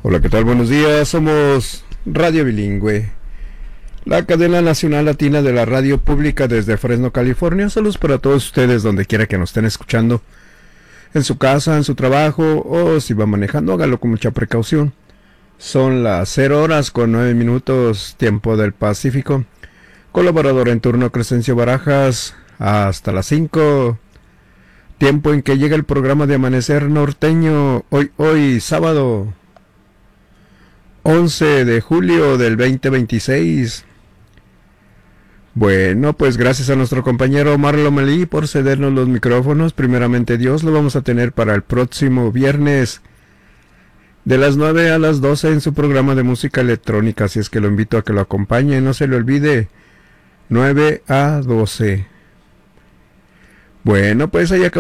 Hola, ¿qué tal? Buenos días, somos Radio Bilingüe, la cadena nacional latina de la radio pública desde Fresno, California. Saludos para todos ustedes donde quiera que nos estén escuchando, en su casa, en su trabajo o si va manejando, hágalo con mucha precaución. Son las 0:09, tiempo del Pacífico. Colaborador en turno Crescencio Barajas, hasta las 5. Tiempo en que llega el programa de Amanecer Norteño, hoy sábado 11 de julio del 2026. Bueno, pues gracias a nuestro compañero Marlon Melí por cedernos los micrófonos. Primeramente Dios, lo vamos a tener para el próximo viernes de las 9 a las 12 en su programa de música electrónica. Así es que lo invito a que lo acompañe, no se le olvide, 9 a 12. Bueno, pues ahí acabamos.